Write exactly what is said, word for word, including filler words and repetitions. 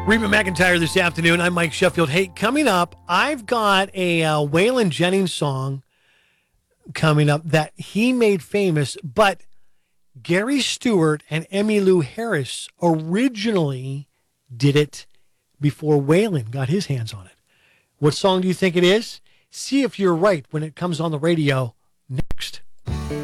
Reba McEntire this afternoon. I'm Mike Sheffield. Hey, coming up, I've got a uh, Waylon Jennings song coming up that he made famous, but Gary Stewart and Emmylou Harris originally did it before Waylon got his hands on it. What song do you think it is? See if you're right when it comes on the radio next.